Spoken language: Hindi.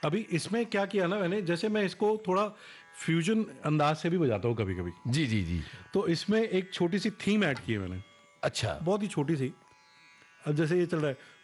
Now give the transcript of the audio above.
अभी इसमें क्या किया ना मैंने, जैसे मैं इसको थोड़ा फ्यूजन अंदाज से भी बजाता हूँ कभी कभी, जी जी जी। तो इसमें एक छोटी सी थीम ऐड की है मैंने, अच्छा। बहुत ही छोटी सी। अब जैसे ये चल रहा है,